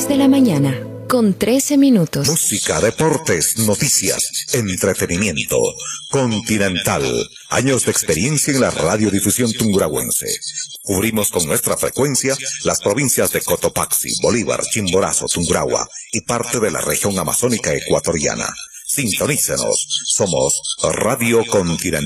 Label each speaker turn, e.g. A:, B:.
A: 10 de la mañana, con 13 minutos.
B: Música, deportes, noticias, entretenimiento. Continental. Años de experiencia en la radiodifusión tungurahuense. Cubrimos con nuestra frecuencia las provincias de Cotopaxi, Bolívar, Chimborazo, Tungurahua y parte de la región amazónica ecuatoriana. Sintonícenos. Somos Radio Continental.